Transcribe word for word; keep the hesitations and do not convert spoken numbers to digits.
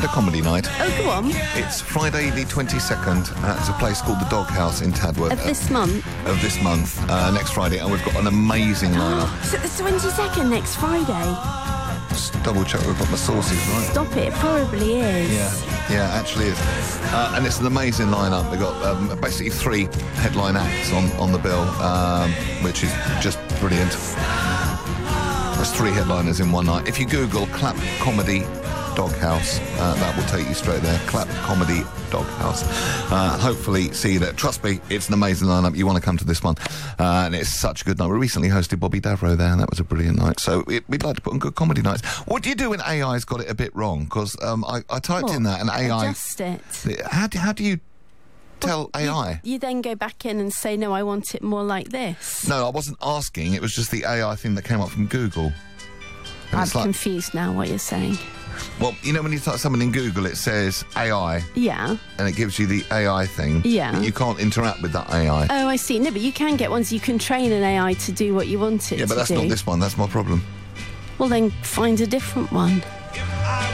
The comedy night. Oh, go on. It's Friday the twenty-second at a place called the Doghouse in Tadworth. Of this month? Uh, of this month, uh, next Friday, and we've got an amazing lineup. Is it the twenty-second next Friday? Just double check we've got my sources right. Stop it, it probably is. Yeah, yeah, actually is. Uh, and it's an amazing lineup. We've got um, basically three headline acts on, on the bill, um, which is just brilliant. There's three headliners in one night. If you Google Clap Comedy Doghouse, uh, that will take you straight there. Clap Comedy Doghouse. Uh, hopefully see you there. Trust me, it's an amazing lineup. You want to come to this one. Uh, and it's such a good night. We recently hosted Bobby Davro there, and that was a brilliant night. So it, we'd like to put on good comedy nights. What do you do when A I's got it a bit wrong? Because um, I, I typed What? in that, and A I... Adjust it. How do, how do you tell Well, A I? You, you then go back in and say, no, I want it more like this. No, I wasn't asking. It was just the A I thing that came up from Google. And I'm it's like, confused now what you're saying. well, you know when you type something in Google, it says A I, Yeah. and it gives you the A I thing. Yeah. But you can't interact with that A I. Oh, I see. No, but you can get ones you can train an A I to do what you want it to do. Yeah, but that's not this one. That's my problem. Well, then find a different one.